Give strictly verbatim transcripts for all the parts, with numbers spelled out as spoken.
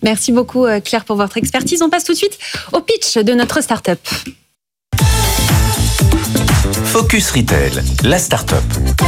Merci beaucoup Claire pour votre expertise. On passe tout de suite au pitch de notre start-up. Focus Retail, la start-up.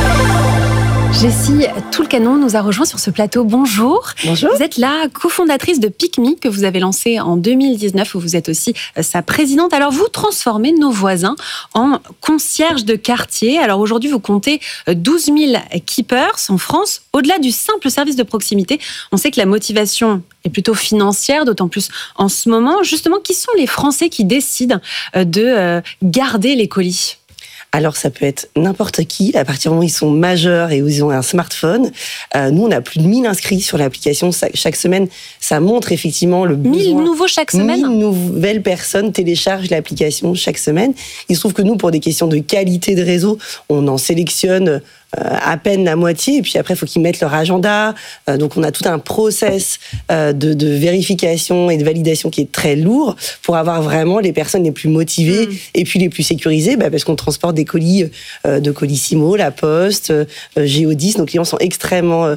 Jessie Toulcanon nous a rejoint sur ce plateau. Bonjour. Bonjour. Vous êtes la cofondatrice de PickMe que vous avez lancé en deux mille dix-neuf où vous êtes aussi sa présidente. Alors vous transformez nos voisins en concierges de quartier. Alors aujourd'hui vous comptez douze mille keepers en France. Au-delà du simple service de proximité, on sait que la motivation est plutôt financière, d'autant plus en ce moment. Justement, qui sont les Français qui décident de garder les colis ? Alors, ça peut être n'importe qui, à partir du moment où ils sont majeurs et où ils ont un smartphone. Euh, nous, on a plus de mille inscrits sur l'application chaque semaine. Ça montre effectivement le besoin. mille nouveaux chaque semaine ? mille nouvelles personnes téléchargent l'application chaque semaine. Il se trouve que nous, pour des questions de qualité de réseau, on en sélectionne Euh, à peine la moitié, et puis après, il faut qu'ils mettent leur agenda. Euh, donc, on a tout un process euh, de, de vérification et de validation qui est très lourd pour avoir vraiment les personnes les plus motivées mmh. et puis les plus sécurisées, bah, parce qu'on transporte des colis euh, de Colissimo, La Poste, euh, Géodis. Nos clients sont extrêmement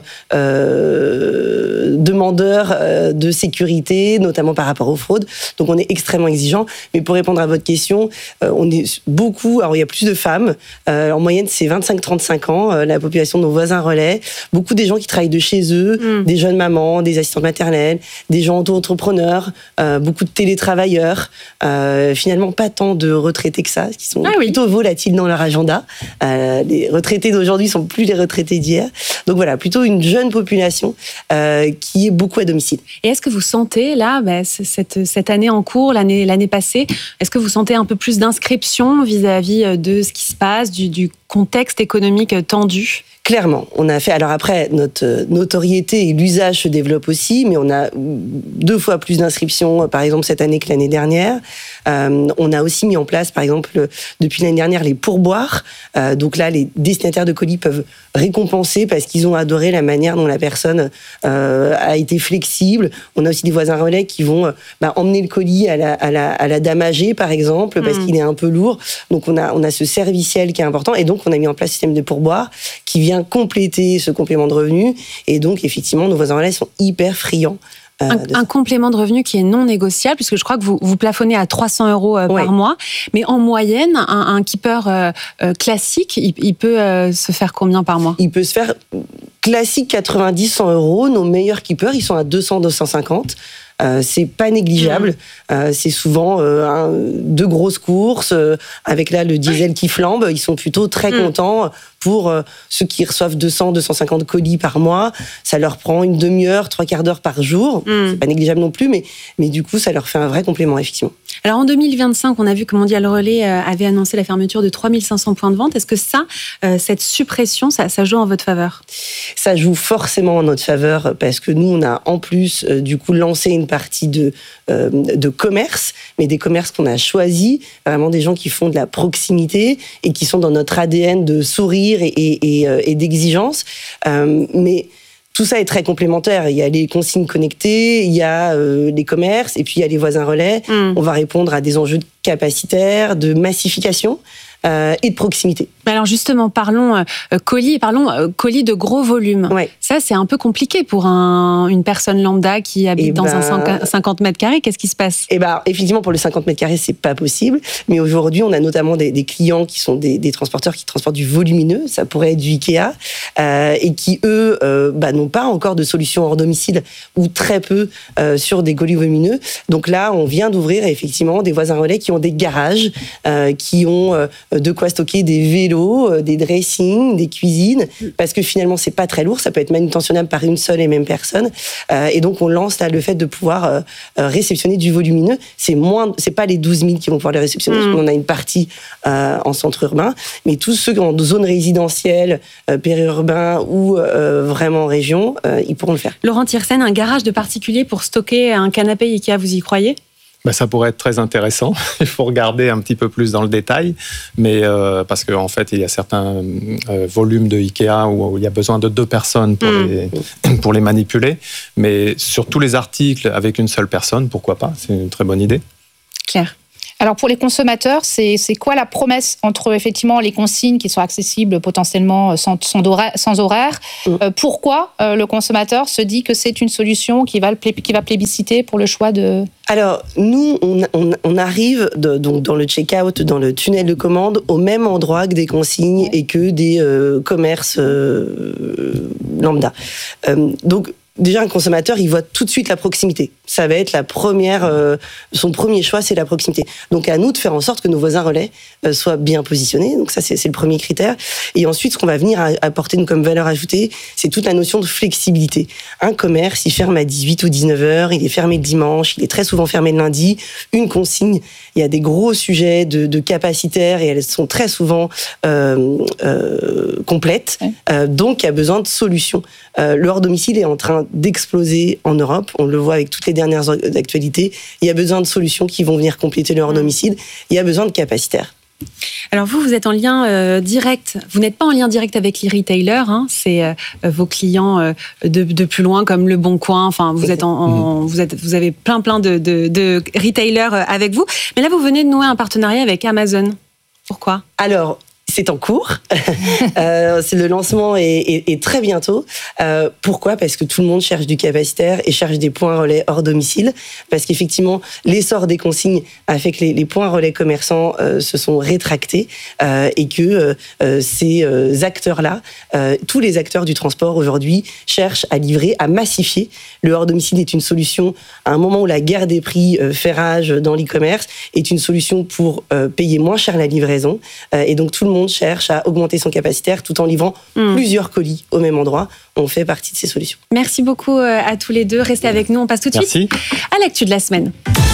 euh, demandeurs euh, de sécurité, notamment par rapport aux fraudes. Donc, on est extrêmement exigeant. Mais pour répondre à votre question, euh, on est beaucoup... Alors, il y a plus de femmes. Euh, en moyenne, c'est vingt-cinq à trente-cinq ans. La population de nos voisins relais, beaucoup des gens qui travaillent de chez eux, mmh. des jeunes mamans, des assistantes maternelles, des gens auto-entrepreneurs, euh, beaucoup de télétravailleurs, euh, finalement pas tant de retraités que ça, qui sont ah oui. plutôt volatiles dans leur agenda. Euh, les retraités d'aujourd'hui sont plus les retraités d'hier. Donc voilà, plutôt une jeune population euh, qui est beaucoup à domicile. Et est-ce que vous sentez là, bah, cette, cette année en cours, l'année, l'année passée, est-ce que vous sentez un peu plus d'inscription vis-à-vis de ce qui se passe, du, du contexte économique tendu ? Clairement, on a fait. Alors après, notre notoriété et l'usage se développent aussi, mais on a deux fois plus d'inscriptions, par exemple cette année que l'année dernière. Euh, on a aussi mis en place, par exemple, depuis l'année dernière, les pourboires. Euh, donc là, les destinataires de colis peuvent récompenser parce qu'ils ont adoré la manière dont la personne euh, a été flexible. On a aussi des voisins relais qui vont euh, bah, emmener le colis à la, à la, à la dame âgée, par exemple, parce mmh. qu'il est un peu lourd. Donc on a, on a ce serviciel qui est important, et donc on a mis en place un système de pourboire qui vient compléter ce complément de revenu. Et donc, effectivement, nos voisins relais sont hyper friands. Euh, un, un complément de revenu qui est non négociable, puisque je crois que vous, vous plafonnez à trois cents euros euh, ouais. par mois. Mais en moyenne, un, un keeper euh, euh, classique, il, il peut euh, se faire combien par mois ? Il peut se faire classique quatre-vingt-dix à cent euros. Nos meilleurs keepers, ils sont à deux cents à deux cent cinquante. Euh, c'est pas négligeable. Mmh. Euh, c'est souvent euh, un, deux grosses courses euh, avec là le diesel qui flambe. Ils sont plutôt très mmh. contents. Pour euh, ceux qui reçoivent deux cents à deux cent cinquante colis par mois, ça leur prend une demi-heure, trois quarts d'heure par jour. Mmh. C'est pas négligeable non plus, mais, mais du coup, ça leur fait un vrai complément, effectivement. Alors en deux mille vingt-cinq, on a vu que Mondial Relais avait annoncé la fermeture de trois mille cinq cents points de vente. Est-ce que ça, euh, cette suppression, ça, ça joue en votre faveur ? Ça joue forcément en notre faveur parce que nous, on a en plus euh, du coup lancé une partie de, euh, de commerce, mais des commerces qu'on a choisis, vraiment des gens qui font de la proximité et qui sont dans notre A D N de sourire et, et, et, et d'exigence. Euh, mais tout ça est très complémentaire. Il y a les consignes connectées, il y a euh, les commerces, et puis il y a les voisins relais. Mmh. On va répondre à des enjeux capacitaires, de massification euh, et de proximité. Alors justement, parlons euh, colis, parlons euh, colis de gros volume. Ouais. Ça, c'est un peu compliqué pour un, une personne lambda qui habite et dans ben, un cinquante mètres carrés. Qu'est-ce qui se passe ? Eh ben, effectivement, pour le cinquante mètres carrés, c'est pas possible. Mais aujourd'hui, on a notamment des, des clients qui sont des, des transporteurs qui transportent du volumineux. Ça pourrait être du Ikea. Euh, et qui, eux, euh, bah, n'ont pas encore de solution hors domicile ou très peu euh, sur des colis volumineux. Donc là, on vient d'ouvrir effectivement des voisins relais qui ont des garages, euh, qui ont euh, de quoi stocker des vélos, des dressings, des cuisines, parce que finalement c'est pas très lourd, ça peut être manutentionnable par une seule et même personne, euh, et donc on lance là le fait de pouvoir euh, réceptionner du volumineux. C'est moins, c'est pas les douze mille qui vont pouvoir les réceptionner, mmh. parce qu'on a une partie euh, en centre urbain, mais tous ceux en zone résidentielle, euh, périurbain ou euh, vraiment en région, euh, ils pourront le faire. Laurent Tiersen, un garage de particulier pour stocker un canapé Ikea, vous y croyez ? Ben, ça pourrait être très intéressant. Il faut regarder un petit peu plus dans le détail, mais euh, parce qu'en en fait, il y a certains euh, volumes de Ikea où, où il y a besoin de deux personnes pour, mmh. les, pour les manipuler. Mais sur tous les articles avec une seule personne, pourquoi pas ? C'est une très bonne idée. Claire. Alors pour les consommateurs, c'est, c'est quoi la promesse entre effectivement les consignes qui sont accessibles potentiellement sans, sans, horaire, sans horaire mmh. euh, Pourquoi euh, le consommateur se dit que c'est une solution qui va, le plé, qui va plébisciter pour le choix de... Alors nous, on, on, on arrive de, donc dans le check-out, dans le tunnel de commande, au même endroit que des consignes ouais. et que des euh, commerces euh, lambda. Euh, donc déjà, un consommateur, il voit tout de suite la proximité. Ça va être la première, euh, son premier choix, c'est la proximité. Donc, à nous de faire en sorte que nos voisins relais euh, soient bien positionnés. Donc, ça, c'est, c'est le premier critère. Et ensuite, ce qu'on va venir à, apporter comme valeur ajoutée, c'est toute la notion de flexibilité. Un commerce, il ferme à dix-huit ou dix-neuf heures, il est fermé le dimanche, il est très souvent fermé le lundi. Une consigne, il y a des gros sujets de, de capacitaires et elles sont très souvent euh, euh, complètes. Ouais. Euh, donc, il y a besoin de solutions. Euh, le hors domicile est en train d'exploser en Europe. On le voit avec toutes les dernières actualités. Il y a besoin de solutions qui vont venir compléter le hors domicile. Il y a besoin de capacitaires. Alors vous, vous êtes en lien euh, direct. Vous n'êtes pas en lien direct avec les retailers. Hein, c'est euh, vos clients euh, de, de plus loin, comme Le Bon Coin. Enfin, vous êtes en, en vous êtes, vous avez plein plein de, de, de retailers avec vous. Mais là, vous venez de nouer un partenariat avec Amazon. Pourquoi ? Alors. C'est en cours. euh, c'est le lancement est, est, est très bientôt. Euh, pourquoi ? Parce que tout le monde cherche du capacitaire et cherche des points relais hors domicile. Parce qu'effectivement, l'essor des consignes a fait que les, les points relais commerçants euh, se sont rétractés euh, et que euh, ces euh, acteurs-là, euh, tous les acteurs du transport aujourd'hui, cherchent à livrer, à massifier. Le hors domicile est une solution à un moment où la guerre des prix euh, fait rage dans l'e-commerce, est une solution pour euh, payer moins cher la livraison. Euh, et donc tout le monde cherche à augmenter son capacitaire tout en livrant mmh. plusieurs colis au même endroit. On fait partie de ces solutions. Merci beaucoup à tous les deux. Restez avec nous. On passe tout de Merci. suite à l'actu de la semaine.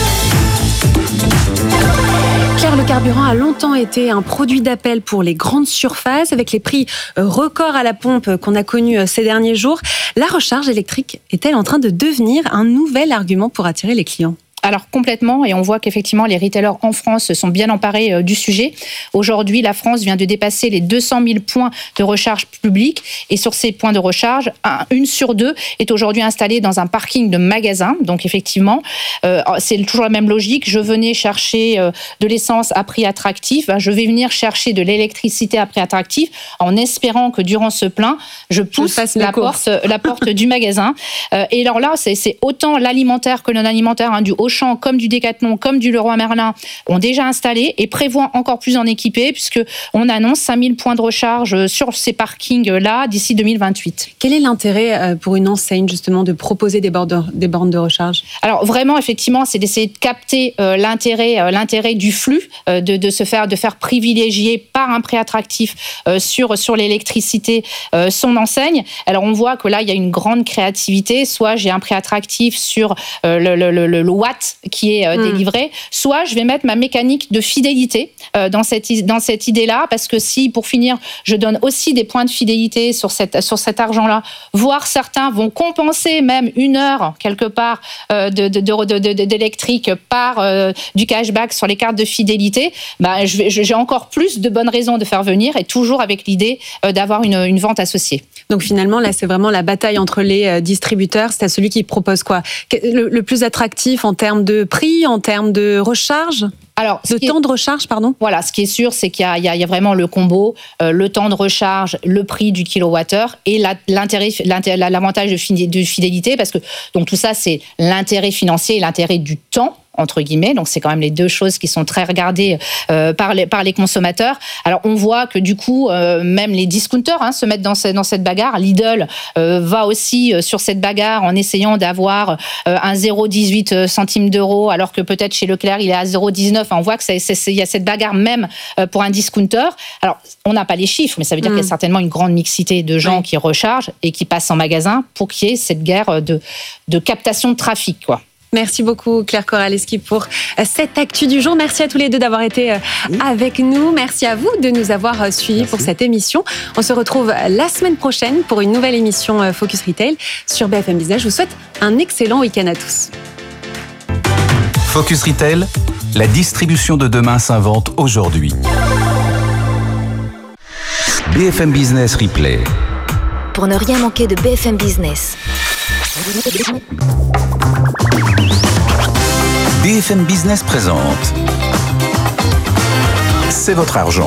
Claire, le carburant a longtemps été un produit d'appel pour les grandes surfaces. Avec les prix records à la pompe qu'on a connus ces derniers jours, la recharge électrique est-elle en train de devenir un nouvel argument pour attirer les clients ? Alors complètement, et on voit qu'effectivement les retailers en France se sont bien emparés euh, du sujet. Aujourd'hui, la France vient de dépasser les deux cent mille points de recharge publics, et sur ces points de recharge, un, une sur deux est aujourd'hui installée dans un parking de magasin. Donc effectivement, euh, c'est toujours la même logique. Je venais chercher euh, de l'essence à prix attractif, je vais venir chercher de l'électricité à prix attractif, en espérant que durant ce plein, je pousse je la, porte, la porte du magasin. Euh, et alors là, c'est, c'est autant l'alimentaire que le non-alimentaire, hein, du haut comme du Decathlon, comme du Leroy Merlin ont déjà installé et prévoient encore plus en équiper, puisqu'on annonce cinq mille points de recharge sur ces parkings-là d'ici deux mille vingt-huit. Quel est l'intérêt pour une enseigne justement de proposer des bornes de, des bornes de recharge ? Alors vraiment, effectivement, c'est d'essayer de capter euh, l'intérêt, euh, l'intérêt du flux, euh, de, de se faire, de faire privilégier par un prix attractif euh, sur, sur l'électricité euh, son enseigne. Alors on voit que là, il y a une grande créativité. Soit j'ai un prix attractif sur euh, le, le, le, le watt qui est euh, mmh. délivré, soit je vais mettre ma mécanique de fidélité euh, dans cette dans cette idée-là, parce que si, pour finir, je donne aussi des points de fidélité sur cette sur cet argent-là, voire certains vont compenser même une heure quelque part euh, de, de, de, de, de d'électrique par euh, du cashback sur les cartes de fidélité, bah je vais, j'ai encore plus de bonnes raisons de faire venir, et toujours avec l'idée euh, d'avoir une une vente associée. Donc finalement, là, c'est vraiment la bataille entre les distributeurs. C'est à celui qui propose quoi ? Le, le plus attractif en termes de prix, en termes de recharge ? Alors, de temps est, de recharge, pardon. Voilà, ce qui est sûr, c'est qu'il y a, il y a, il y a vraiment le combo, euh, le temps de recharge, le prix du kilowattheure et la, l'intérêt, l'intérêt, l'avantage de fidélité, parce que donc tout ça, c'est l'intérêt financier et l'intérêt du temps, entre guillemets. Donc, c'est quand même les deux choses qui sont très regardées euh, par, les, par les consommateurs. Alors, on voit que du coup, euh, même les discounters hein, se mettent dans, ce, dans cette bagarre. Lidl euh, va aussi euh, sur cette bagarre en essayant d'avoir euh, un zéro virgule dix-huit centimes d'euros, alors que peut-être chez Leclerc, il est à zéro virgule dix-neuf. On voit qu'il y a cette bagarre même euh, pour un discounter. Alors, on n'a pas les chiffres, mais ça veut dire mmh. qu'il y a certainement une grande mixité de gens oui. qui rechargent et qui passent en magasin pour qu'il y ait cette guerre de, de captation de trafic, quoi. Merci beaucoup Claire Koraleski pour cette actu du jour. Merci à tous les deux d'avoir été avec nous. Merci à vous de nous avoir suivis Merci. Pour cette émission. On se retrouve la semaine prochaine pour une nouvelle émission Focus Retail sur B F M Business. Je vous souhaite un excellent week-end à tous. Focus Retail, la distribution de demain s'invente aujourd'hui. B F M Business Replay. Pour ne rien manquer de B F M Business. B F M Business présente c'est votre argent.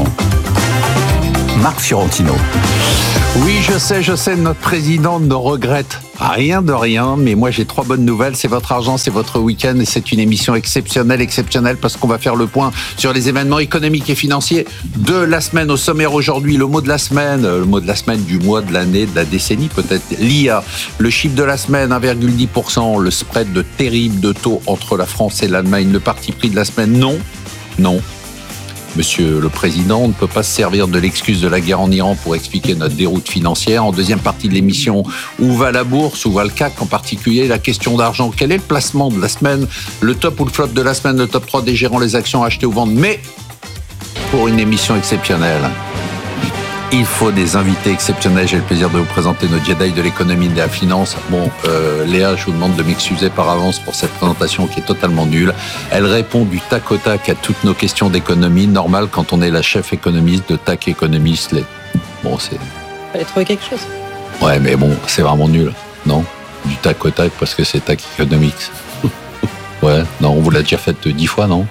Marc Fiorentino. Oui, je sais, je sais, notre président ne regrette rien de rien, mais moi j'ai trois bonnes nouvelles. C'est votre argent, c'est votre week-end et c'est une émission exceptionnelle, exceptionnelle parce qu'on va faire le point sur les événements économiques et financiers de la semaine. Au sommaire aujourd'hui, le mot de la semaine, le mot de la semaine, du mois, de l'année, de la décennie peut-être, l'I A. Le chiffre de la semaine, un virgule dix pour cent, le spread de terrible de taux entre la France et l'Allemagne. Le parti pris de la semaine, non, non. Monsieur le Président, on ne peut pas se servir de l'excuse de la guerre en Iran pour expliquer notre déroute financière. En deuxième partie de l'émission, où va la bourse, où va le C A C en particulier, la question d'argent. Quel est le placement de la semaine, le top ou le flop de la semaine, le top trois des gérants, les actions achetées ou vendues. Mais pour une émission exceptionnelle, il faut des invités exceptionnels. J'ai le plaisir de vous présenter nos Jedi de l'économie et de la finance. Bon, euh, Léa, je vous demande de m'excuser par avance pour cette présentation qui est totalement nulle. Elle répond du tac au tac à toutes nos questions d'économie. Normal quand on est la chef économiste de Tac Économiste. Les... Bon, c'est... Fallait trouver quelque chose. Ouais, mais bon, c'est vraiment nul, non? Du tac au tac parce que c'est Tac Économique. Ouais, non, on vous l'a déjà fait dix fois, non?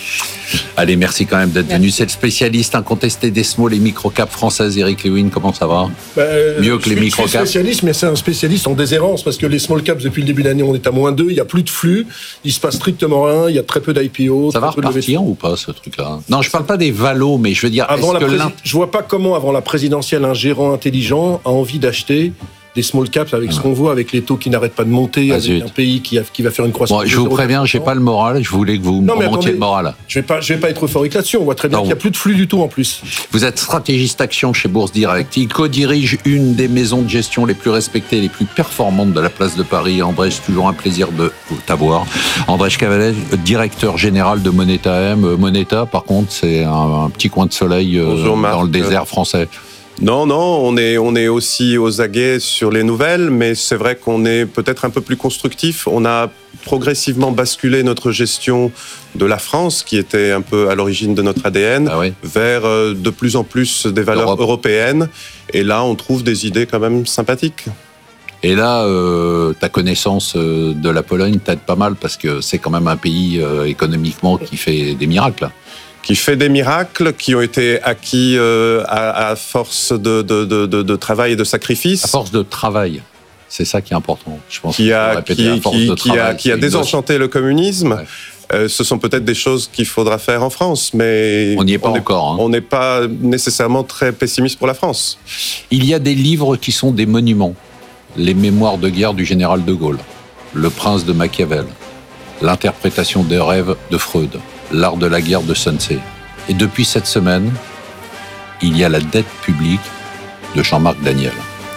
Allez, merci quand même d'être venu. C'est le spécialiste incontesté des small et micro-caps françaises. Eric Lewin, comment ça va? bah, Mieux que les micro-caps. Je suis spécialiste, mais c'est un spécialiste en déshérence parce que les small caps, depuis le début de l'année, on est à moins deux. Il n'y a plus de flux. Il se passe strictement rien. Il y a très peu d'I P O. Ça va repartir ou pas, ce truc-là? Non, je parle pas des valos, mais je veux dire... Avant la que prési... Je vois pas comment, avant la présidentielle, un gérant intelligent a envie d'acheter des small caps avec ce qu'on voit, avec les taux qui n'arrêtent pas de monter, ah, avec zut. un pays qui, a, qui va faire une croissance. Bon, je vous préviens, j'ai pas le moral. Je voulais que vous me remontiez le moral. Je vais pas, je vais pas être euphorique là-dessus. On voit très bien non. qu'il n'y a plus de flux du tout en plus. Vous êtes stratégiste action chez Bourse Direct. Il co-dirige une des maisons de gestion les plus respectées et les plus performantes de la place de Paris. André, c'est toujours un plaisir de t'avoir. André Cavalet, directeur général de Moneta M. Moneta, par contre, c'est un, un petit coin de soleil Bonjour, dans le désert français. Non, non, on est, on est aussi aux aguets sur les nouvelles, mais c'est vrai qu'on est peut-être un peu plus constructif. On a progressivement basculé notre gestion de la France, qui était un peu à l'origine de notre A D N, ah oui. vers de plus en plus des valeurs Europe. européennes. Et là, on trouve des idées quand même sympathiques. Et là, euh, ta connaissance de la Pologne t'aide pas mal, parce que c'est quand même un pays euh, économiquement qui fait des miracles. qui fait des miracles, qui ont été acquis euh, à, à force de, de, de, de travail et de sacrifice. À force de travail, c'est ça qui est important. Je pense qui a, qui, qui, de qui, travail, a, qui a désenchanté le communisme. Ouais. Euh, ce sont peut-être des choses qu'il faudra faire en France, mais on n'y est pas on encore. Hein. On n'est pas nécessairement très pessimiste pour la France. Il y a des livres qui sont des monuments. Les mémoires de guerre du général de Gaulle, Le prince de Machiavel, L'interprétation des rêves de Freud, L'art de la guerre de Sun Tzu. Et depuis cette semaine, il y a la dette publique de Jean-Marc Daniel.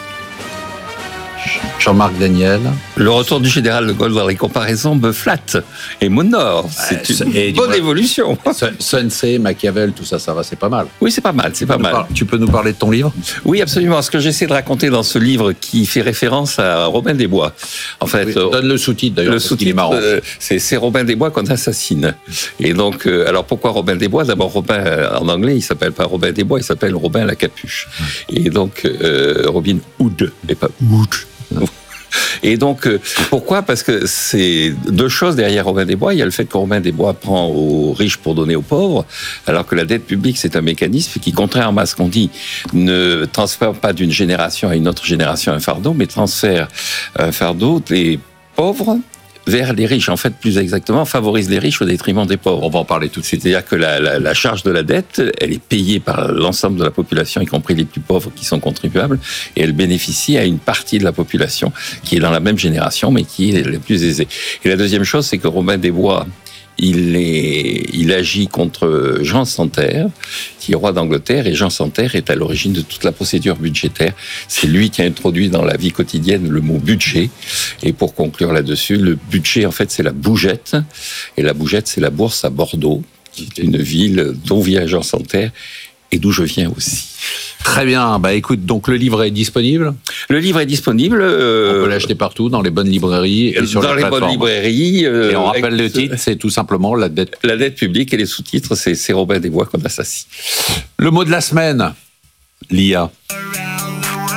Jean-Marc Daniel. Le retour du général de Gaulle dans les comparaisons me flatte et m'honore. C'est une et bonne évolution. Sun Tzu, Machiavel, tout ça, ça va, c'est pas mal. Oui, c'est pas mal, c'est pas mal. Par... Tu peux nous parler de ton livre? Oui, absolument. Ce que j'essaie de raconter dans ce livre qui fait référence à Robin des Bois. En fait, oui, donne le sous-titre d'ailleurs. Le sous-titre, est marrant. Euh, c'est, c'est Robin des Bois qu'on assassine. Et donc, euh, alors pourquoi Robin des Bois? D'abord, Robin en anglais, il s'appelle pas Robin des Bois, il s'appelle Robin la capuche. Et donc, euh, Robin Hood, et pas Hood. Et donc, pourquoi? Parce que c'est deux choses derrière Robin des Bois. Il y a le fait que Robin des Bois prend aux riches pour donner aux pauvres, alors que la dette publique, c'est un mécanisme qui, contrairement à ce qu'on dit, ne transfère pas d'une génération à une autre génération un fardeau, mais transfère un fardeau des pauvres vers les riches. En fait, plus exactement, favorise les riches au détriment des pauvres. On va en parler tout de suite. C'est-à-dire que la, la, la charge de la dette, elle est payée par l'ensemble de la population, y compris les plus pauvres qui sont contribuables, et elle bénéficie à une partie de la population qui est dans la même génération, mais qui est la plus aisée. Et la deuxième chose, c'est que Robin des Bois, il, est, il agit contre Jean Santerre, qui est roi d'Angleterre, et Jean Santerre est à l'origine de toute la procédure budgétaire. C'est lui qui a introduit dans la vie quotidienne le mot budget. Et pour conclure là-dessus, le budget, en fait, c'est la bougette. Et la bougette, c'est la bourse à Bordeaux, qui est une ville dont vient Jean Santerre et d'où je viens aussi. Très bien. Bah écoute, donc le livre est disponible. Le livre est disponible. Euh, on peut l'acheter partout, dans les bonnes librairies et sur dans la les plateforme. bonnes librairies. Euh, et on rappelle le titre, c'est tout simplement la dette. La dette publique, et les sous-titres, c'est, c'est Robin des Bois qu'on assassine. Le mot de la semaine, l'I A.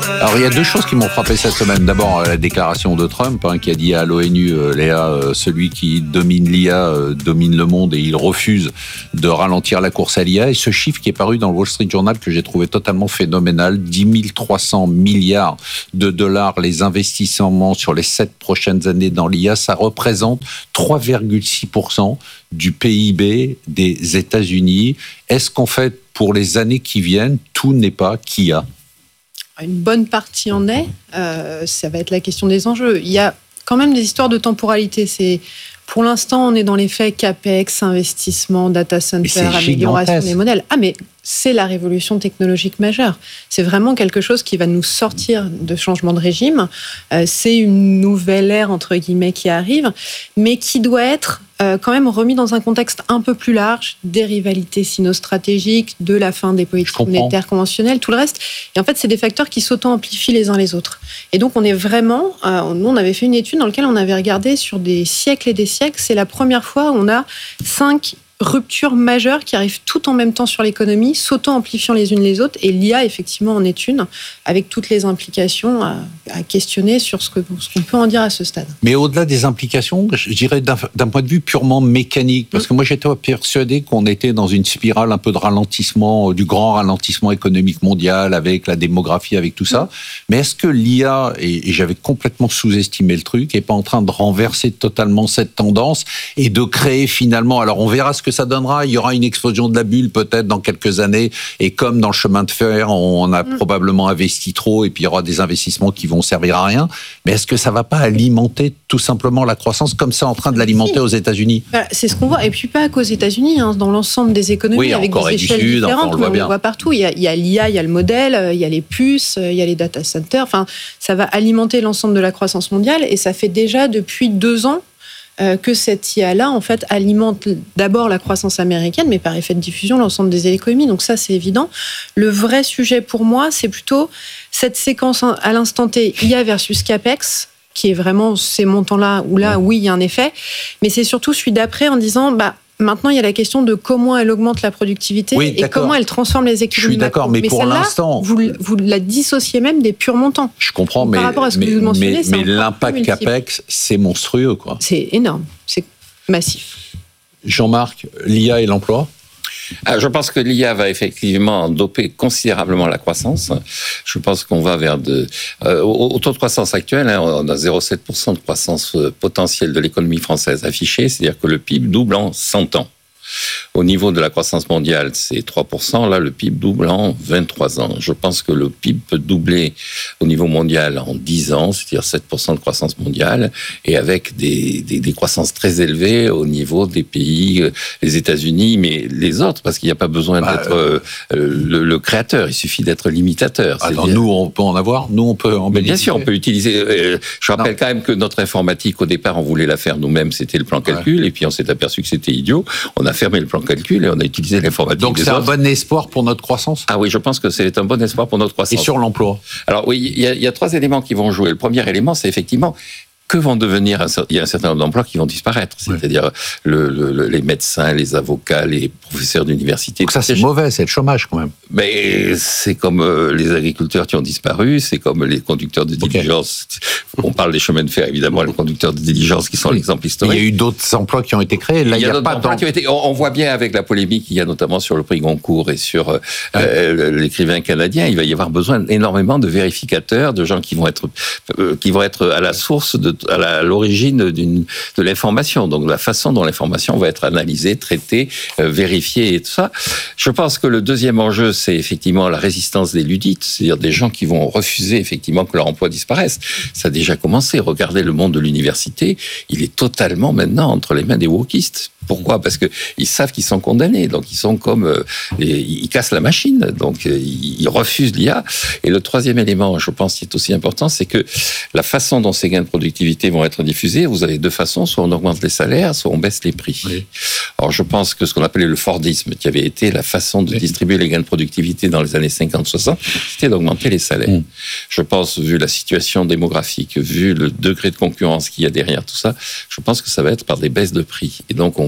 Alors, il y a deux choses qui m'ont frappé cette semaine. D'abord, la déclaration de Trump, hein, qui a dit à l'ONU, euh, Léa, euh, celui qui domine l'I A euh, domine le monde et il refuse de ralentir la course à l'I A. Et ce chiffre qui est paru dans le Wall Street Journal que j'ai trouvé totalement phénoménal, dix mille trois cents milliards de dollars les investissements sur les sept prochaines années dans l'I A, ça représente trois virgule six pour cent du P I B des États-Unis. Est-ce qu'en fait, pour les années qui viennent, tout n'est pas qu'I A ? Une bonne partie en est. Euh, ça va être la question des enjeux. Il y a quand même des histoires de temporalité. C'est, pour l'instant, on est dans l'effet CAPEX, investissement, data center, amélioration des modèles. Ah, mais c'est la révolution technologique majeure. C'est vraiment quelque chose qui va nous sortir de changement de régime. Euh, c'est une nouvelle ère, entre guillemets, qui arrive, mais qui doit être euh, quand même remis dans un contexte un peu plus large, des rivalités sino-stratégiques, de la fin des politiques monétaires conventionnelles, tout le reste. Et en fait, c'est des facteurs qui s'auto-amplifient les uns les autres. Et donc, on est vraiment... Euh, nous, on avait fait une étude dans laquelle on avait regardé sur des siècles et des siècles. C'est la première fois où on a cinq ruptures majeures qui arrivent tout en même temps sur l'économie, s'auto-amplifiant les unes les autres, et l'I A, effectivement, en est une, avec toutes les implications à, à questionner sur ce, que, ce qu'on peut en dire à ce stade. Mais au-delà des implications, je dirais d'un, d'un point de vue purement mécanique, parce que moi j'étais persuadé qu'on était dans une spirale un peu de ralentissement, du grand ralentissement économique mondial, avec la démographie, avec tout ça, mais est-ce que l'I A, et, et j'avais complètement sous-estimé le truc, n'est pas en train de renverser totalement cette tendance, et de créer finalement, alors on verra ce que ça donnera, il y aura une explosion de la bulle peut-être dans quelques années, et comme dans le chemin de fer, on a mmh. probablement investi trop, et puis il y aura des investissements qui vont servir à rien, mais est-ce que ça ne va pas alimenter tout simplement la croissance, comme c'est en train de l'alimenter aux États-Unis ? Voilà, c'est ce qu'on voit, et puis pas qu'aux États-Unis, hein, dans l'ensemble des économies, oui, avec des échelles Sud, différentes, on, le voit, on le voit partout, il y, a, il y a l'I A, il y a le modèle, il y a les puces, il y a les data centers, enfin, ça va alimenter l'ensemble de la croissance mondiale, et ça fait déjà depuis deux ans Euh, que cette I A-là, en fait, alimente d'abord la croissance américaine, mais par effet de diffusion, l'ensemble des économies. Donc ça, c'est évident. Le vrai sujet pour moi, c'est plutôt cette séquence à l'instant T, I A versus CAPEX, qui est vraiment ces montants-là, où là, oui, il y a un effet. Mais c'est surtout celui d'après en disant... bah, maintenant, il y a la question de comment elle augmente la productivité oui, et comment elle transforme les économies. Je suis d'accord, mais, mais pour l'instant... Vous, vous la dissociez même des purs montants. Je comprends, mais, par rapport à ce que mais, vous mentionnez, mais, mais l'impact CAPEX, c'est monstrueux, quoi. C'est énorme, c'est massif. Jean-Marc, l'I A et l'emploi ? Ah, je pense que l'I A va effectivement doper considérablement la croissance. Je pense qu'on va vers de... Euh, au, au taux de croissance actuel, hein, on a zéro virgule sept pour cent de croissance potentielle de l'économie française affichée, c'est-à-dire que le P I B double en cent ans. Au niveau de la croissance mondiale, c'est trois pour cent. Là, le P I B double en vingt-trois ans. Je pense que le P I B peut doubler au niveau mondial en dix ans, c'est-à-dire sept pour cent de croissance mondiale, et avec des, des, des croissances très élevées au niveau des pays, les États-Unis, mais les autres, parce qu'il n'y a pas besoin bah, d'être euh, le, le créateur, il suffit d'être l'imitateur. Alors nous, on peut en avoir, nous, on peut en bénéficier. Bien sûr, on peut utiliser... Euh, je rappelle non. quand même que notre informatique, au départ, on voulait la faire nous-mêmes, c'était le plan calcul, ouais. et puis on s'est aperçu que c'était idiot. On a fermé le plan calcul et on a utilisé l'informatique. Donc c'est autres. Un bon espoir pour notre croissance ? Ah oui, je pense que c'est un bon espoir pour notre croissance. Et sur l'emploi ? Alors oui, il y, a, il y a trois éléments qui vont jouer. Le premier élément, c'est effectivement... que vont devenir, un, il y a un certain nombre d'emplois qui vont disparaître, c'est-à-dire le, le, les médecins, les avocats, les professeurs d'université. Donc ça c'est mauvais, c'est le chômage quand même. Mais c'est comme euh, les agriculteurs qui ont disparu, c'est comme les conducteurs de diligence. Okay. On parle des chemins de fer évidemment, les conducteurs de diligence qui sont oui. l'exemple historique. Il y a eu d'autres emplois qui ont été créés. Là, il y a, il y a d'autres pas emplois qui ont été. On, on voit bien avec la polémique qu'il y a notamment sur le prix Goncourt et sur euh, ouais. euh, l'écrivain canadien, il va y avoir besoin énormément de vérificateurs, de gens qui vont être euh, qui vont être à la source de à, la, à l'origine d'une, de l'information. Donc la façon dont l'information va être analysée, traitée, euh, vérifiée et tout ça. Je pense que le deuxième enjeu, c'est effectivement la résistance des ludites, c'est-à-dire des gens qui vont refuser effectivement que leur emploi disparaisse. Ça a déjà commencé. Regardez le monde de l'université, il est totalement maintenant entre les mains des wokistes. Pourquoi ? Parce que ils savent qu'ils sont condamnés, donc ils sont comme euh, les, ils cassent la machine, donc euh, ils refusent l'I A. Et le troisième élément, je pense, qui est aussi important, c'est que la façon dont ces gains de productivité vont être diffusés, vous avez deux façons, soit on augmente les salaires, soit on baisse les prix. Oui. Alors je pense que ce qu'on appelait le Fordisme, qui avait été la façon de oui. distribuer les gains de productivité dans les années cinquante soixante, c'était d'augmenter les salaires. Mmh. Je pense, vu la situation démographique, vu le degré de concurrence qu'il y a derrière tout ça, je pense que ça va être par des baisses de prix. Et donc on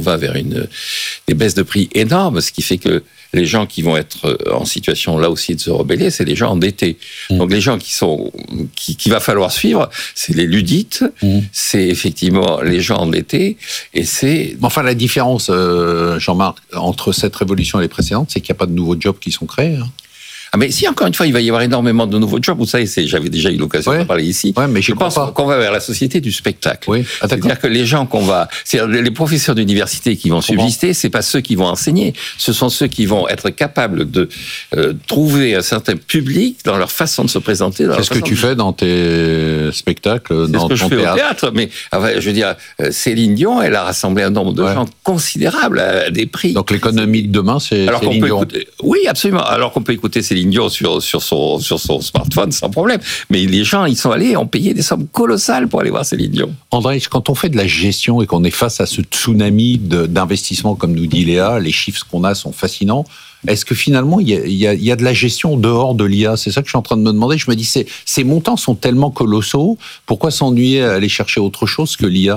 va vers une, des baisses de prix énormes, ce qui fait que les gens qui vont être en situation là aussi de se rebeller, c'est les gens endettés. Mmh. Donc les gens qui sont, qui, qui va falloir suivre, c'est les ludites, mmh. c'est effectivement les gens endettés, et c'est. Enfin, la différence, euh, Jean-Marc, entre cette révolution et les précédentes, c'est qu'il n'y a pas de nouveaux jobs qui sont créés. Hein. Ah mais si, encore une fois, il va y avoir énormément de nouveaux jobs. Vous savez, c'est, j'avais déjà eu l'occasion ouais. de parler ici. Ouais, mais je pense pas. qu'on va vers la société du spectacle. Oui. Ah, c'est-à-dire que les gens qu'on va, c'est-à-dire les professeurs d'université qui vont subsister, c'est pas ceux qui vont enseigner. Ce sont ceux qui vont être capables de euh, trouver un certain public dans leur façon de se présenter. Dans Qu'est-ce que tu de... fais dans tes spectacles, c'est dans ce que ton je fais théâtre. au théâtre. Mais enfin, je veux dire, Céline Dion, elle a rassemblé un nombre de ouais. gens considérables à des prix. Donc l'économie de demain, c'est Alors Céline qu'on peut Dion. Écouter... Oui, absolument. Alors qu'on peut écouter Céline Dion sur sur son sur son smartphone sans problème. Mais les gens, ils sont allés, ont payé des sommes colossales pour aller voir Céline Dion. André, quand on fait de la gestion et qu'on est face à ce tsunami de, d'investissement, comme nous dit Léa, les chiffres qu'on a sont fascinants. Est-ce que finalement, il y a, il y a, il y a de la gestion dehors de l'I A ? C'est ça que je suis en train de me demander. Je me dis, ces, ces montants sont tellement colossaux, pourquoi s'ennuyer à aller chercher autre chose que l'I A ?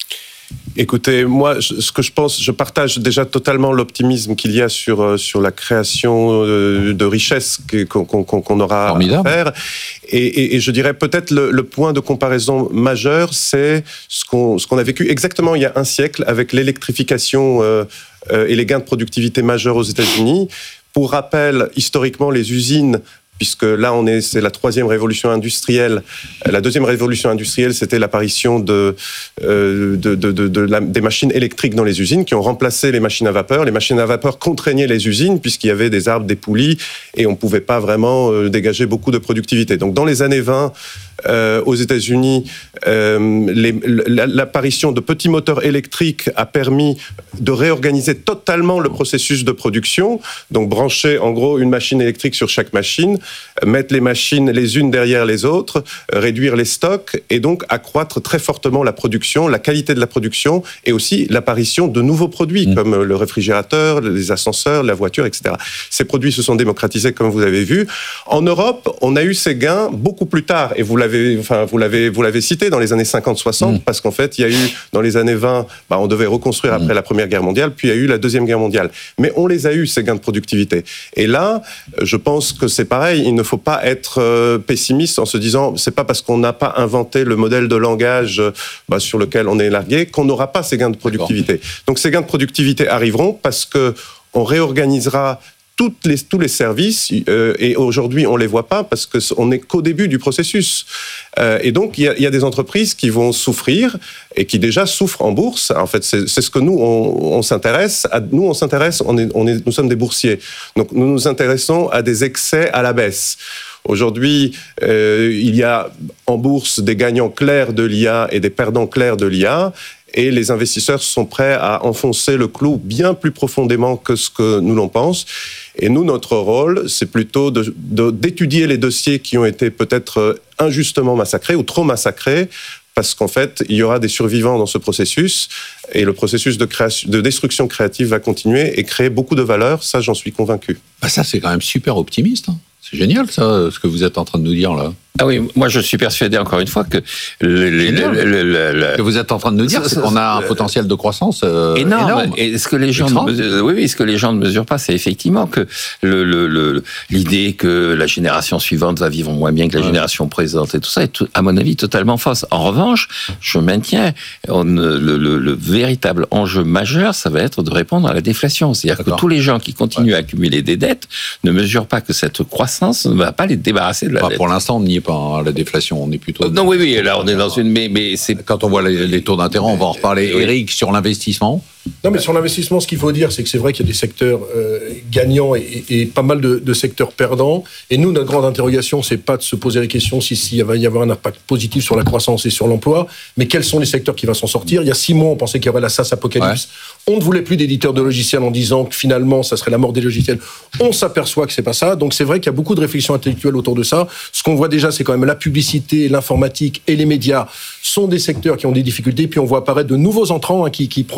Écoutez, moi, ce que je pense, je partage déjà totalement l'optimisme qu'il y a sur sur la création de richesses qu'on, qu'on, qu'on aura Formidable. à faire. Et, et, et je dirais peut-être le, le point de comparaison majeur, c'est ce qu'on ce qu'on a vécu exactement il y a un siècle avec l'électrification euh, euh, et les gains de productivité majeurs aux États-Unis. Pour rappel, historiquement, les usines, puisque là, on est, c'est la troisième révolution industrielle. La deuxième révolution industrielle, c'était l'apparition de, euh, de, de, de, de la, des machines électriques dans les usines qui ont remplacé les machines à vapeur. Les machines à vapeur contraignaient les usines puisqu'il y avait des arbres, des poulies, et on ne pouvait pas vraiment euh, dégager beaucoup de productivité. Donc, dans les années vingt, Euh, aux États-Unis, euh, les, l'apparition de petits moteurs électriques a permis de réorganiser totalement le processus de production. Donc, brancher en gros une machine électrique sur chaque machine, mettre les machines les unes derrière les autres, réduire les stocks et donc accroître très fortement la production, la qualité de la production et aussi l'apparition de nouveaux produits mmh. comme le réfrigérateur, les ascenseurs, la voiture, et cetera. Ces produits se sont démocratisés comme vous avez vu. En Europe, on a eu ces gains beaucoup plus tard et vous l'avez Enfin, vous l'avez, vous l'avez cité dans les années cinquante soixante, mmh. parce qu'en fait, il y a eu, dans les années vingt, bah, on devait reconstruire mmh. après la Première Guerre mondiale, puis il y a eu la Deuxième Guerre mondiale. Mais on les a eu, ces gains de productivité. Et là, je pense que c'est pareil, il ne faut pas être euh, pessimiste en se disant, c'est pas parce qu'on n'a pas inventé le modèle de langage bah, sur lequel on est largué qu'on n'aura pas ces gains de productivité. D'accord. Donc ces gains de productivité arriveront parce que on réorganisera Toutes les, tous les services, euh, et aujourd'hui on ne les voit pas parce qu'on n'est qu'au début du processus. Euh, et donc il y, y a des entreprises qui vont souffrir et qui déjà souffrent en bourse. En fait, c'est, c'est ce que nous, on, on s'intéresse à. Nous, on s'intéresse, on est, on est, nous sommes des boursiers. Donc nous nous intéressons à des excès à la baisse. Aujourd'hui, euh, il y a en bourse des gagnants clairs de l'I A et des perdants clairs de l'I A. Et les investisseurs sont prêts à enfoncer le clou bien plus profondément que ce que nous l'on pense. Et nous, notre rôle, c'est plutôt de, de, d'étudier les dossiers qui ont été peut-être injustement massacrés ou trop massacrés, parce qu'en fait, il y aura des survivants dans ce processus, et le processus de, création, de destruction créative va continuer et créer beaucoup de valeur, ça j'en suis convaincu. Bah ça, c'est quand même super optimiste, hein. C'est génial, ça, ce que vous êtes en train de nous dire, là. Ah oui, moi je suis persuadé, encore une fois, que... Le, le, le, le, le, le... Ce que vous êtes en train de nous dire, c'est qu'on a un potentiel de croissance euh, énorme. énorme. Et ce que les gens ne mesurent, oui, oui, ce que les gens ne mesurent pas, c'est effectivement que le, le, le, l'idée que la génération suivante va vivre moins bien que la ouais. génération présente et tout ça est, tout, à mon avis, totalement fausse. En revanche, je maintiens, on, le, le, le véritable enjeu majeur, ça va être de répondre à la déflation. C'est-à-dire D'accord. que tous les gens qui continuent ouais. à accumuler des dettes ne mesurent pas que cette croissance ne va pas les débarrasser de la bah, dette. Pour l'instant, on n'y est pas. Hein, la déflation, on est plutôt... Non, oui, oui, là, on est dans une... Mais, mais c'est... Quand on voit les, les taux d'intérêt, on va en reparler. Oui. Éric, sur l'investissement. Non, mais sur l'investissement, ce qu'il faut dire, c'est que c'est vrai qu'il y a des secteurs euh, gagnants et, et pas mal de, de secteurs perdants. Et nous, notre grande interrogation, c'est pas de se poser la question si, si il va y avoir un impact positif sur la croissance et sur l'emploi, mais quels sont les secteurs qui vont s'en sortir. Il y a six mois, on pensait qu'il y aurait la SaaS apocalypse. Ouais. On ne voulait plus d'éditeurs de logiciels en disant que finalement, ça serait la mort des logiciels. On s'aperçoit que c'est pas ça. Donc c'est vrai qu'il y a beaucoup de réflexions intellectuelles autour de ça. Ce qu'on voit déjà, c'est quand même la publicité, l'informatique et les médias sont des secteurs qui ont des difficultés. Puis on voit apparaître de nouveaux entrants hein, qui, qui profitent de cette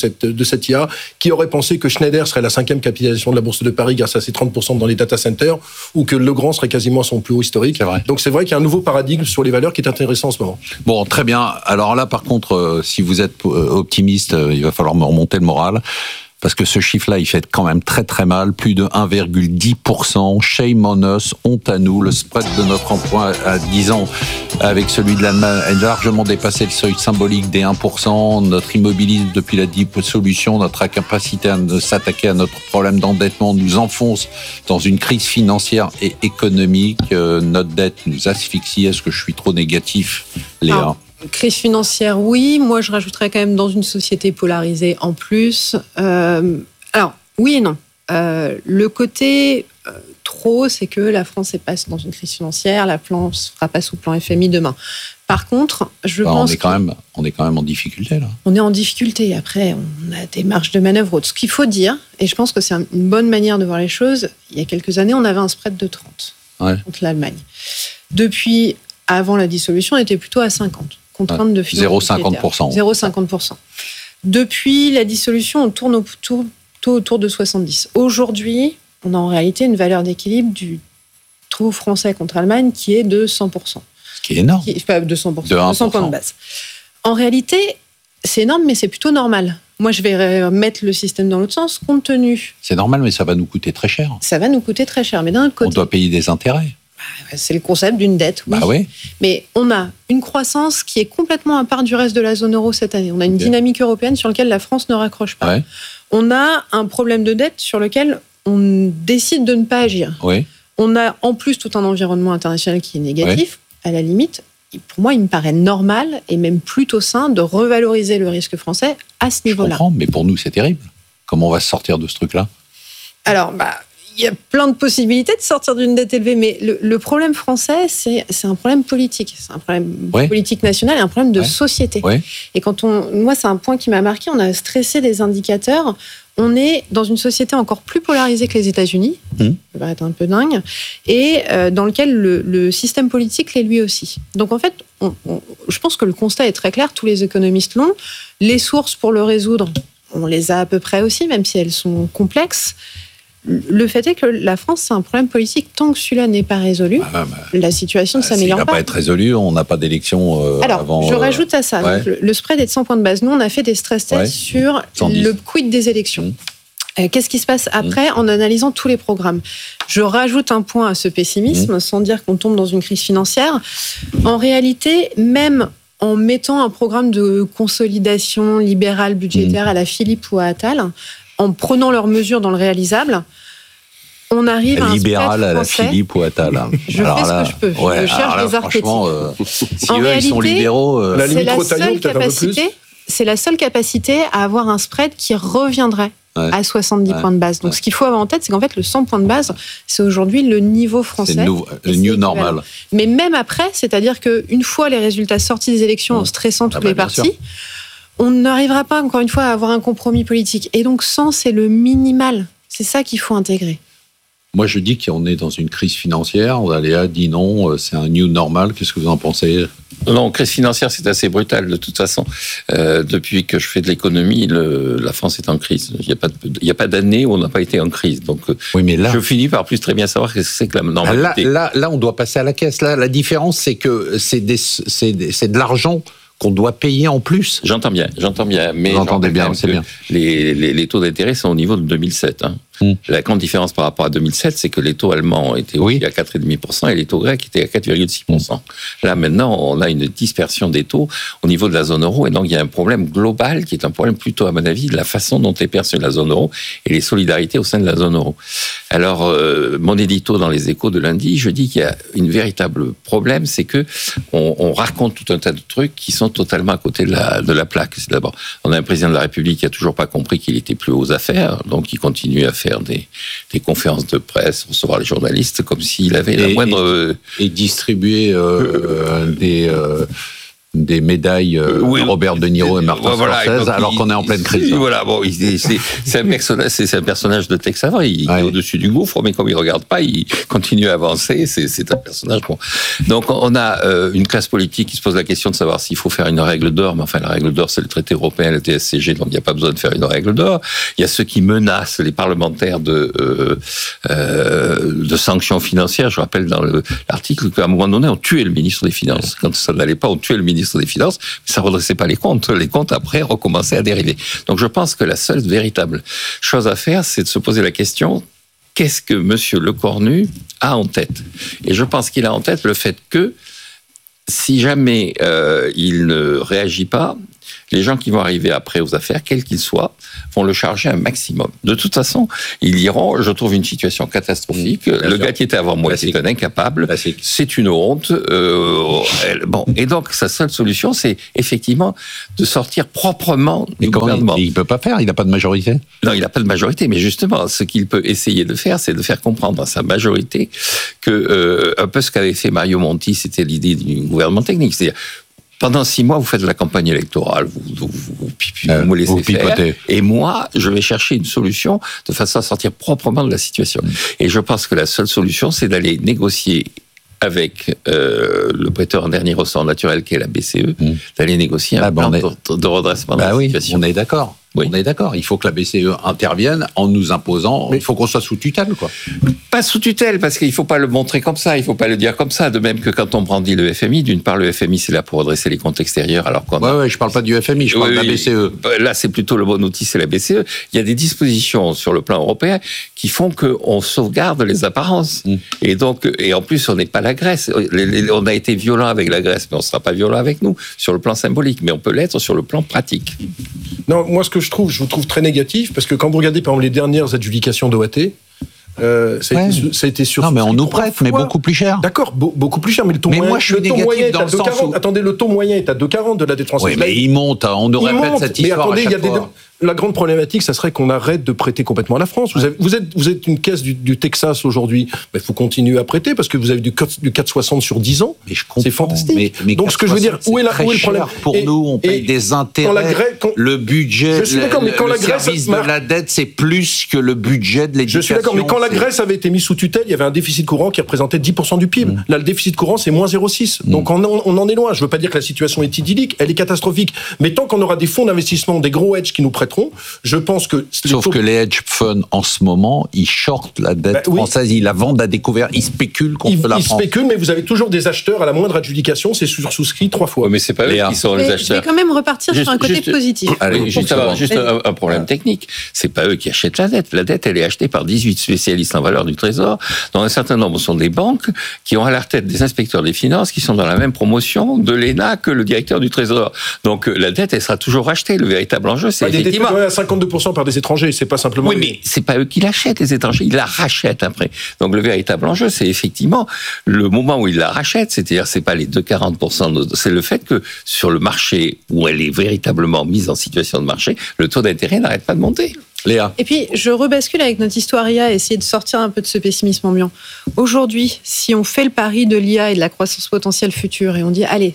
cette, de cette I A. Qui aurait pensé que Schneider serait la cinquième capitalisation de la Bourse de Paris grâce à ses trente pour cent dans les data centers, ou que Legrand serait quasiment à son plus haut historique. C'est vrai. Donc c'est vrai qu'il y a un nouveau paradigme sur les valeurs qui est intéressant en ce moment. Bon, très bien. Alors là, par contre, euh, si vous êtes euh, optimiste, euh, il va falloir me remonter le moral. Parce que ce chiffre-là, il fait quand même très très mal, plus de un virgule dix pour cent. Shame on us, honte à nous. Le spread de notre emprunt à dix ans avec celui de l'Allemagne a largement dépassé le seuil symbolique des un pour cent. Notre immobilisme depuis la dissolution, notre incapacité à s'attaquer à notre problème d'endettement nous enfonce dans une crise financière et économique. Euh, notre dette nous asphyxie. Est-ce que je suis trop négatif, Léa ? Ah. Crise financière, oui. Moi, je rajouterais quand même dans une société polarisée en plus. Euh, alors, oui et non. Euh, le côté euh, trop, c'est que la France est passée dans une crise financière. La France ne sera pas sous plan F M I demain. Par contre, je bah, pense on est quand même, on est quand même en difficulté là. On est en difficulté. Après, on a des marges de manœuvre. Ce qu'il faut dire, et je pense que c'est une bonne manière de voir les choses, il y a quelques années, on avait un spread de trente ouais. contre l'Allemagne. Depuis, avant la dissolution, on était plutôt à cinquante. Contrainte de zéro virgule cinquante pour cent. zéro virgule cinquante pour cent. Depuis la dissolution, on tourne autour, autour de soixante-dix. Aujourd'hui, on a en réalité une valeur d'équilibre du taux français contre Allemagne qui est de cent pour cent. Ce qui est énorme. Qui, pas de cent pour cent, de de cent points de base. En réalité, c'est énorme, mais c'est plutôt normal. Moi, je vais mettre le système dans l'autre sens, compte tenu. C'est normal, mais ça va nous coûter très cher. Ça va nous coûter très cher, mais d'un autre côté... On doit payer des intérêts. C'est le concept d'une dette, oui. Bah oui. Mais on a une croissance qui est complètement à part du reste de la zone euro cette année. On a une okay. dynamique européenne sur laquelle la France ne raccroche pas. Ouais. On a un problème de dette sur lequel on décide de ne pas agir. Oui. On a en plus tout un environnement international qui est négatif. Oui. À la limite, pour moi, il me paraît normal et même plutôt sain de revaloriser le risque français à ce niveau-là. Je comprends, mais pour nous, c'est terrible. Comment on va se sortir de ce truc-là ? Alors, bah... il y a plein de possibilités de sortir d'une dette élevée, mais le, le problème français, c'est, c'est un problème politique. C'est un problème ouais. politique national et un problème de ouais. société. Ouais. Et quand on, moi, c'est un point qui m'a marqué, on a stressé des indicateurs. On est dans une société encore plus polarisée que les États-Unis, mmh. ça peut paraître un peu dingue, et euh, dans lequel le, le système politique l'est lui aussi. Donc en fait, on, on, je pense que le constat est très clair, tous les économistes l'ont. Les sources pour le résoudre, on les a à peu près aussi, même si elles sont complexes. Le fait est que la France, c'est un problème politique. Tant que celui-là n'est pas résolu, ah bah, la situation ne bah, s'améliore pas. Il ne va pas être résolu, on n'a pas d'élection euh, Alors, avant... je euh, rajoute à ça. ouais. Donc, le, le spread est de cent points de base. Nous, on a fait des stress tests ouais. sur cent dix. Le quid des élections. Mmh. Euh, qu'est-ce qui se passe après mmh. en analysant tous les programmes ? Je rajoute un point à ce pessimisme, mmh. sans dire qu'on tombe dans une crise financière. En réalité, même en mettant un programme de consolidation libérale budgétaire mmh. à la Philippe ou à Attal, en prenant leurs mesures dans le réalisable, on arrive à un libéral à la Philippe ou Attal. Je alors fais ce là, que je peux. Ouais, je cherche des archétypes. Euh, si en eux, réalité, ils sont libéraux, euh, la c'est, la seule capacité, c'est la seule capacité à avoir un spread qui reviendrait ouais. à soixante-dix ouais. points de base. Donc, ouais. ce qu'il faut avoir en tête, c'est qu'en fait, le cent points de base, c'est aujourd'hui le niveau français. C'est le, nou- le new normal. Mais même après, c'est-à-dire qu'une fois les résultats sortis des élections, mmh. en stressant toutes ah bah, les parties, sûr. On n'arrivera pas, encore une fois, à avoir un compromis politique. Et donc, cent, c'est le minimal. C'est ça qu'il faut intégrer. Moi, je dis qu'on est dans une crise financière. Léa dit non, c'est un new normal. Qu'est-ce que vous en pensez ? Non, crise financière, c'est assez brutal. De toute façon, euh, depuis que je fais de l'économie, le, la France est en crise. Il n'y a pas, il n'y a pas d'année où on n'a pas été en crise. Donc, oui, mais là, je finis par plus très bien savoir ce que c'est que la normalité. Là, là, là, on doit passer à la caisse. Là, la différence, c'est que c'est, des, c'est, des, c'est de l'argent qu'on doit payer en plus. J'entends bien, j'entends bien. Mais vous entendez bien, c'est bien. Les, les, les taux d'intérêt sont au niveau de deux mille sept. Hein. Mmh. La grande différence par rapport à deux mille sept, c'est que les taux allemands étaient oui. à quatre virgule cinq pour cent et les taux grecs étaient à quatre virgule six pour cent. Mmh. Là, maintenant, on a une dispersion des taux au niveau de la zone euro et donc il y a un problème global qui est un problème plutôt, à mon avis, de la façon dont est perçue la zone euro et les solidarités au sein de la zone euro. Alors, euh, mon édito dans les Échos de lundi, je dis qu'il y a une véritable problème, c'est que on, on raconte tout un tas de trucs qui sont totalement à côté de la, de la plaque. C'est d'abord, on a un président de la République qui a toujours pas compris qu'il était plus aux affaires, donc il continue à faire Des, des conférences de presse, recevoir les journalistes comme s'il avait et, la moindre... Et, et distribuer euh, euh, des, euh, des médailles euh, oui, Robert De Niro et Martin voilà, Scorsese, alors qu'on est en pleine crise. Voilà, bon, il, c'est, c'est, un personnage, c'est, c'est un personnage de Tex Avery. Il ouais. est au-dessus du gouffre, mais comme il regarde pas, il continue à avancer. C'est, c'est un personnage bon. Donc, on a euh, une classe politique qui se pose la question de savoir s'il faut faire une règle d'or. Mais enfin, la règle d'or, c'est le traité européen, le T S C G, donc il n'y a pas besoin de faire une règle d'or. Il y a ceux qui menacent les parlementaires de euh, euh, de sanctions financières. Je rappelle dans le, l'article qu'à un moment donné, on tuait le ministre des Finances. Quand ça n'allait pas, on tuait le ministre des Finances, mais ça redressait pas les comptes. Les comptes, après, recommençaient à dériver. Donc, je pense que la seule véritable chose à faire, c'est de se poser la question, qu'est-ce que Monsieur Lecornu a en tête? Et je pense qu'il a en tête le fait que, si jamais euh, il ne réagit pas, les gens qui vont arriver après aux affaires, quels qu'ils soient, vont le charger un maximum. De toute façon, ils iront, je trouve une situation catastrophique. Mmh, le sûr. Gars qui était avant moi était un incapable. Classique. C'est une honte. Euh, elle, bon, et donc, sa seule solution, c'est effectivement de sortir proprement mais du gouvernement. Il ne peut pas faire, il n'a pas de majorité. Non, il n'a pas de majorité, mais justement, ce qu'il peut essayer de faire, c'est de faire comprendre à sa majorité que, euh, un peu ce qu'avait fait Mario Monti, c'était l'idée du gouvernement technique. C'est-à-dire, pendant six mois, vous faites de la campagne électorale, vous, vous, vous, vous, euh, vous me laissez vous faire, et moi, je vais chercher une solution de façon à sortir proprement de la situation. Mmh. Et je pense que la seule solution, c'est d'aller négocier avec euh, le prêteur en dernier ressort naturel, qui est la B C E, mmh. d'aller négocier un ah, plan est... de redressement bah de la oui, situation. On est d'accord. Oui. On est d'accord. Il faut que la B C E intervienne en nous imposant. Mais il faut qu'on soit sous tutelle, quoi. Pas sous tutelle, parce qu'il ne faut pas le montrer comme ça. Il ne faut pas le dire comme ça. De même que quand on brandit le F M I, d'une part, le F M I, c'est là pour redresser les comptes extérieurs. Alors qu'on ouais, a... ouais, je ne parle pas du F M I, je parle oui, de la B C E. Là, c'est plutôt le bon outil, c'est la B C E. Il y a des dispositions sur le plan européen qui font qu'on sauvegarde les apparences. Mm. Et donc, et en plus, on n'est pas la Grèce. On a été violent avec la Grèce, mais on ne sera pas violent avec nous sur le plan symbolique. Mais on peut l'être sur le plan pratique. Non, moi, ce que je trouve, je vous trouve très négatif, parce que quand vous regardez, par exemple, les dernières adjudications d'O A T, euh, ça, a ouais. été, ça a été sur. Non, mais on nous prête, mais beaucoup plus cher. D'accord, be- beaucoup plus cher, mais le taux mais moyen, moi, je suis le taux moyen est à deux virgule quarante. Où... Attendez, le taux moyen est à deux virgule quarante de la dette française. Oui, mais il monte, on nous répète monte, cette histoire. Mais attendez, il y a des. La grande problématique, ça serait qu'on arrête de prêter complètement à la France. Vous, avez, vous, êtes, vous êtes une caisse du, du Texas aujourd'hui. Il ben, faut continuer à prêter parce que vous avez du, du quatre virgule soixante sur dix ans. Mais je comprends, c'est fantastique. Mais, mais donc, ce que je veux dire, où est, la, où est le problème? Pour et, nous, on paye des intérêts. La Grèce, quand, le budget, je suis d'accord, mais quand le, la Grèce, service Marc, de la dette, c'est plus que le budget de l'éducation. Je suis d'accord, mais quand la Grèce avait été mise sous tutelle, il y avait un déficit courant qui représentait dix pour cent du P I B. Mmh. Là, le déficit courant, c'est moins zéro virgule six. Mmh. Donc, on, on en est loin. Je ne veux pas dire que la situation est idyllique, elle est catastrophique. Mais tant qu'on aura des fonds d'investissement, des gros hedges qui nous prêteront, je pense que... Sauf taux... que les hedge funds, en ce moment, ils shortent la dette bah, oui. française, ils la vendent à découvert, ils spéculent contre ils, la ils France. Ils spéculent, mais vous avez toujours des acheteurs à la moindre adjudication, c'est souscrit trois fois. Oui, mais c'est pas eux qui sont les acheteurs. Je vais quand même repartir juste, sur un côté juste, positif. Allez, juste avoir, juste un, un problème technique. C'est pas eux qui achètent la dette. La dette, elle est achetée par dix-huit spécialistes en valeur du Trésor, dont un certain nombre sont des banques qui ont à leur tête des inspecteurs des finances qui sont dans la même promotion de l'E N A que le directeur du Trésor. Donc la dette, elle sera toujours achetée. Le véritable enjeu, c'est bah, effectivement... à cinquante-deux pour cent par des étrangers, c'est pas simplement... Oui, mais c'est pas eux qui l'achètent, les étrangers, ils la rachètent après. Donc le véritable enjeu, c'est effectivement le moment où ils la rachètent, c'est-à-dire c'est pas les deux virgule quarante pour cent, c'est le fait que sur le marché où elle est véritablement mise en situation de marché, le taux d'intérêt n'arrête pas de monter. Léa. Et puis, je rebascule avec notre histoire I A, essayer de sortir un peu de ce pessimisme ambiant. Aujourd'hui, si on fait le pari de l'I A et de la croissance potentielle future, et on dit, allez,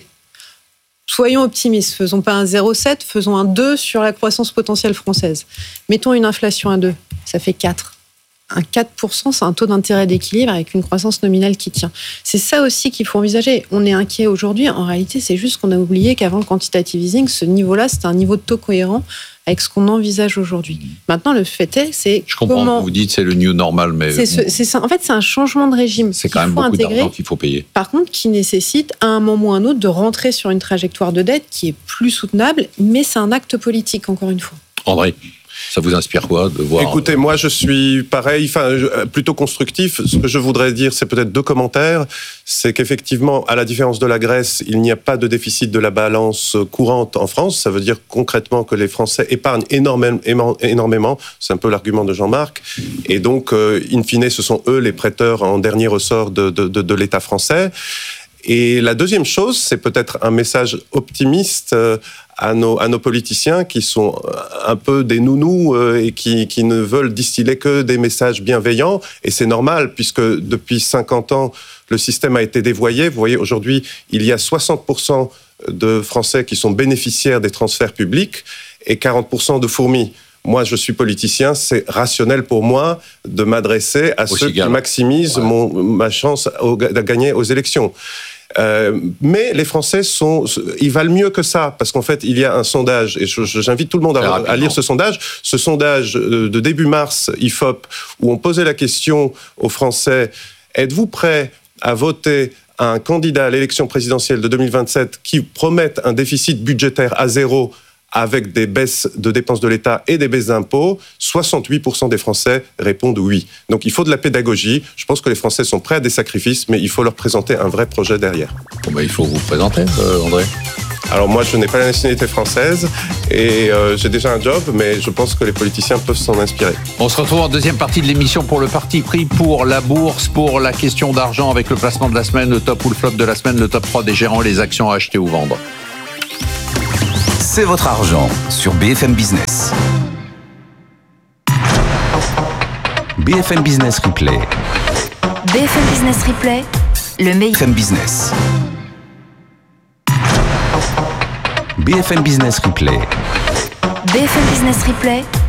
soyons optimistes, faisons pas un zéro virgule sept, faisons un deux sur la croissance potentielle française. Mettons une inflation à deux, ça fait quatre. Un quatre pour cent, c'est un taux d'intérêt d'équilibre avec une croissance nominale qui tient. C'est ça aussi qu'il faut envisager. On est inquiet aujourd'hui. En réalité, c'est juste qu'on a oublié qu'avant le quantitative easing, ce niveau-là, c'était un niveau de taux cohérent avec ce qu'on envisage aujourd'hui. Maintenant, le fait est, c'est Je comprends comment... vous dites c'est le new normal, mais... C'est ce, c'est ça. En fait, c'est un changement de régime. C'est quand même beaucoup intégrer, d'argent qu'il faut payer. Par contre, qui nécessite, à un moment ou à un autre, de rentrer sur une trajectoire de dette qui est plus soutenable, mais c'est un acte politique, encore une fois. André, ça vous inspire quoi de voir... Écoutez, moi je suis pareil, enfin plutôt constructif. Ce que je voudrais dire, c'est peut-être deux commentaires. C'est qu'effectivement, à la différence de la Grèce, il n'y a pas de déficit de la balance courante en France. Ça veut dire concrètement que les Français épargnent énormément. énormément. C'est un peu l'argument de Jean-Marc. Et donc, euh, in fine, ce sont eux les prêteurs en dernier ressort de, de, de, de l'État français. Et la deuxième chose, c'est peut-être un message optimiste euh, à nos, à nos politiciens qui sont un peu des nounous euh, et qui, qui ne veulent distiller que des messages bienveillants. Et c'est normal, puisque depuis cinquante ans, le système a été dévoyé. Vous voyez, aujourd'hui, il y a soixante pour cent de Français qui sont bénéficiaires des transferts publics et quarante pour cent de fourmis. Moi, je suis politicien, c'est rationnel pour moi de m'adresser à Au ceux cigare. qui maximisent ouais. mon, ma chance au, de gagner aux élections. Euh, mais les Français sont, ils valent mieux que ça, parce qu'en fait, il y a un sondage, et je, j'invite tout le monde à, à lire ce sondage. Ce sondage de début mars, I F O P, où on posait la question aux Français, êtes-vous prêts à voter un candidat à l'élection présidentielle de deux mille vingt-sept qui promette un déficit budgétaire à zéro avec des baisses de dépenses de l'État et des baisses d'impôts, soixante-huit pour cent des Français répondent oui. Donc il faut de la pédagogie. Je pense que les Français sont prêts à des sacrifices, mais il faut leur présenter un vrai projet derrière. Bon bah, il faut vous présenter, euh, André. Alors moi, je n'ai pas la nationalité française et euh, j'ai déjà un job, mais je pense que les politiciens peuvent s'en inspirer. On se retrouve en deuxième partie de l'émission pour le parti pris, pour la bourse, pour la question d'argent avec le placement de la semaine, le top ou le flop de la semaine, le top trois des gérants, les actions à acheter ou vendre. C'est votre argent sur B F M Business. B F M Business Replay. B F M Business Replay, le meilleur. B F M Business. B F M Business Replay. B F M Business Replay,